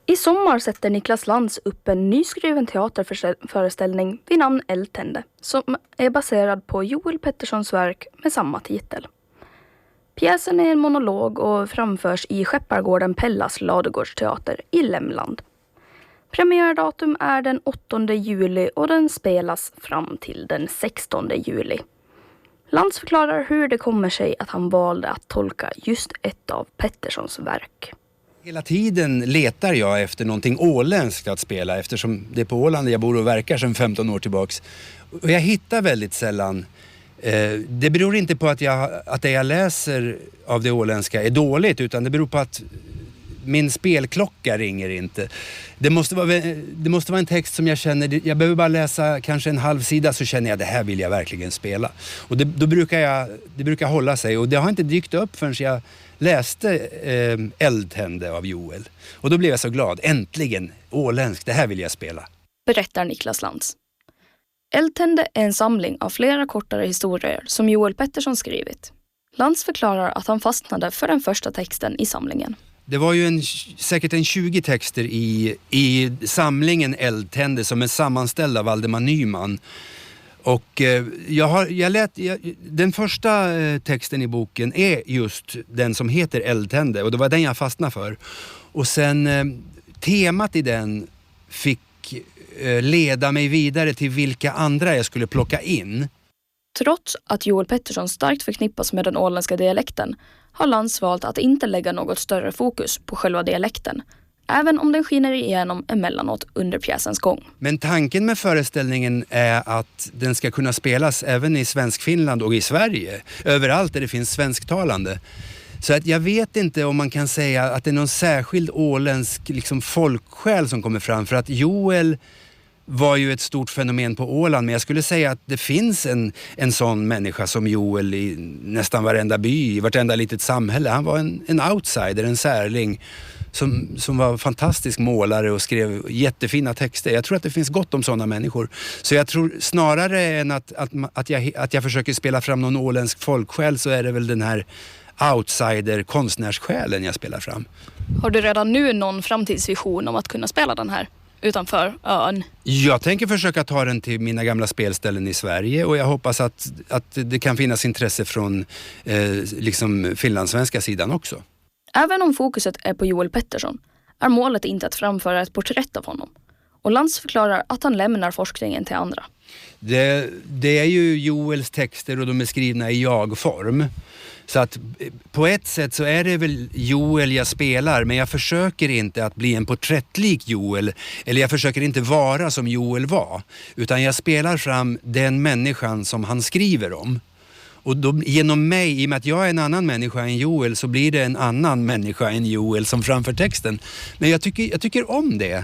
I sommar sätter Niklas Lantz upp en nyskriven teaterföreställning vid namn Eldtände som är baserad på Joel Petterssons verk med samma titel. Pjäsen är en monolog och framförs i Skeppargården Pellas ladugårdsteater i Lämland. Premiärdatum är den 8 juli och den spelas fram till den 16 juli. Lantz förklarar hur det kommer sig att han valde att tolka just ett av Petterssons verk. Hela tiden letar jag efter någonting åländskt att spela eftersom det är på Åland jag bor och verkar sedan 15 år tillbaks. Och jag hittar väldigt sällan. Det beror inte på att det jag läser av det åländska är dåligt, utan det beror på att min spelklocka ringer inte. Det måste vara en text som jag känner, jag behöver bara läsa kanske en halv sida så känner jag det här vill jag verkligen spela. Och det brukar hålla sig, och det har inte dykt upp förrän jag läste Eldtände av Joel. Och då blev jag så glad, äntligen åländsk, det här vill jag spela. Berättar Niklas Lantz. Eldtände är en samling av flera kortare historier som Joel Pettersson skrivit. Lantz förklarar att han fastnade för den första texten i samlingen. Det var ju säkert en 20 texter i samlingen Eldtände som är sammanställd av Valdemar Nyman. Och den första texten i boken är just den som heter Eldtände, och det var den jag fastnade för. Och sen temat i den fick leda mig vidare till vilka andra jag skulle plocka in. Trots att Joel Pettersson starkt förknippas med den åländska dialekten har Lantz valt att inte lägga något större fokus på själva dialekten, även om den skiner igenom emellanåt under pjäsens gång. Men tanken med föreställningen är att den ska kunna spelas även i Svenskfinland och i Sverige, överallt där det finns svensktalande. Så att jag vet inte om man kan säga att det är någon särskild åländsk folksjäl som kommer fram, för att Joel var ju ett stort fenomen på Åland, men jag skulle säga att det finns en sån människa som Joel i nästan varenda by, i vartenda litet samhälle. Han var en outsider, en särling som var fantastisk målare och skrev jättefina texter. Jag tror att det finns gott om sådana människor. Så jag tror snarare än att jag försöker spela fram någon åländsk folksjäl, så är det väl den här outsider konstnärssjälen jag spelar fram. Har du redan nu någon framtidsvision om att kunna spela den här utanför ön? Jag tänker försöka ta den till mina gamla spelställen i Sverige, och jag hoppas att det kan finnas intresse från finlandssvenska sidan också. Även om fokuset är på Joel Pettersson är målet inte att framföra ett porträtt av honom. Och Lantz förklarar att han lämnar forskningen till andra. Det är ju Joels texter och de är skrivna i jag-form. Så att på ett sätt så är det väl Joel jag spelar, men jag försöker inte att bli en porträttlik Joel, eller jag försöker inte vara som Joel var, utan jag spelar fram den människan som han skriver om. Och då, genom mig, i och med att jag är en annan människa än Joel, så blir det en annan människa än Joel som framför texten. Men jag tycker om det.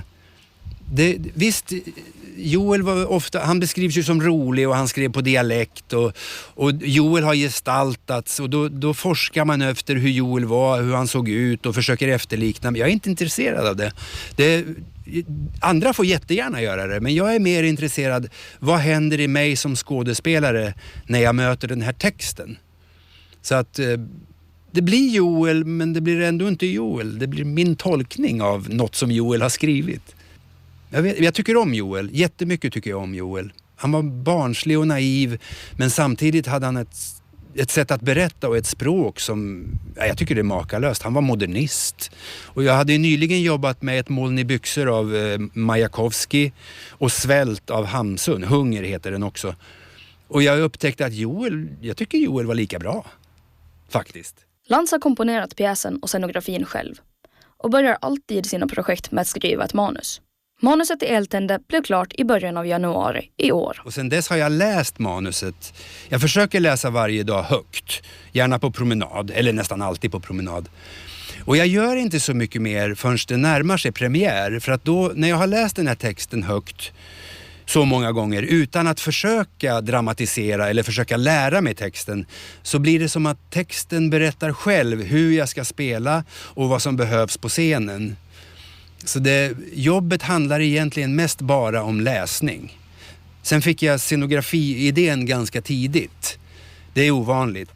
Visst, Joel var ofta, han beskrivs ju som rolig och han skrev på dialekt, och Joel har gestaltats, och då forskar man efter hur Joel var, hur han såg ut och försöker efterlikna. Men jag är inte intresserad av det. Andra får jättegärna göra det, men jag är mer intresserad, vad händer i mig som skådespelare när jag möter den här texten? Så att det blir Joel, men det blir ändå inte Joel. Det blir min tolkning av något som Joel har skrivit. Jag tycker om Joel, jättemycket tycker jag om Joel. Han var barnslig och naiv, men samtidigt hade han ett sätt att berätta och ett språk som, jag tycker det är makalöst. Han var modernist. Och jag hade tyligen jobbat med Ett moln i byxor av Majakovskij och Svält av Hamsun. Hunger heter den också. Och jag upptäckte att jag tycker Joel var lika bra, faktiskt. Lantz har komponerat pjäsen och scenografin själv och börjar alltid sina projekt med att skriva ett manus. Manuset i Eldtände blev klart i början av januari i år. Och sen dess har jag läst manuset. Jag försöker läsa varje dag högt. Gärna på promenad, eller nästan alltid på promenad. Och jag gör inte så mycket mer förrän det närmar sig premiär. För att då, när jag har läst den här texten högt så många gånger utan att försöka dramatisera eller försöka lära mig texten, så blir det som att texten berättar själv hur jag ska spela och vad som behövs på scenen. Så jobbet handlar egentligen mest bara om läsning. Sen fick jag scenografi-idén ganska tidigt. Det är ovanligt.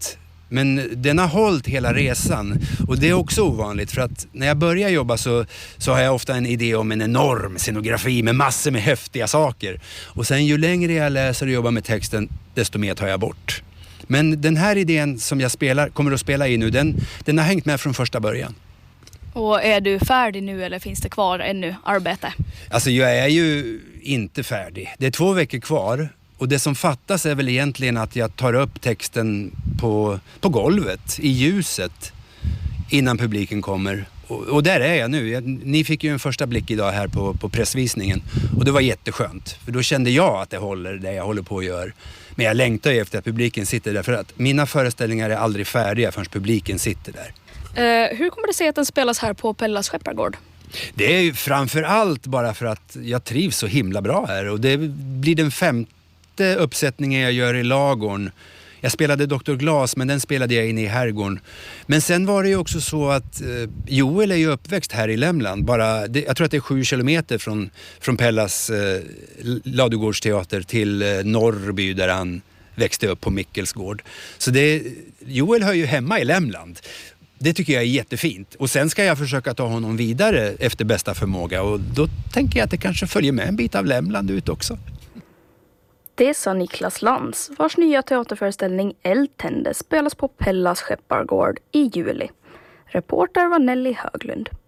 Men den har hållit hela resan och det är också ovanligt för att när jag börjar jobba så har jag ofta en idé om en enorm scenografi med massor med häftiga saker. Och sen ju längre jag läser och jobbar med texten desto mer tar jag bort. Men den här idén som jag kommer att spela i nu, den har hängt med från första början. Och är du färdig nu eller finns det kvar ännu arbete? Alltså jag är ju inte färdig. Det är 2 veckor kvar. Och det som fattas är väl egentligen att jag tar upp texten på golvet, i ljuset, innan publiken kommer. Och där är jag nu. Ni fick ju en första blick idag här på pressvisningen. Och det var jätteskönt. För då kände jag att det håller det jag håller på att göra. Men jag längtar ju efter att publiken sitter där. För att mina föreställningar är aldrig färdiga förrän publiken sitter där. Hur kommer det sig att den spelas här på Pellas Skeppargård? Det är ju framför allt bara för att jag trivs så himla bra här. Och det blir den 5:e uppsättningen jag gör i Lagorn. Jag spelade Dr. Glas, men den spelade jag inne i herrgården. Men sen var det ju också så att Joel är ju uppväxt här i Lämland. Jag tror att det är 7 kilometer från Pellas Ladugårdsteater till Norrby där han växte upp på Mickelsgård. Så Joel hör ju hemma i Lämland. Det tycker jag är jättefint. Och sen ska jag försöka ta honom vidare efter bästa förmåga. Och då tänker jag att det kanske följer med en bit av Lämland ut också. Det sa Niklas Lantz, vars nya teaterföreställning Eldtände spelas på Pellas Skeppargård i juli. Reporter var Nelly Höglund.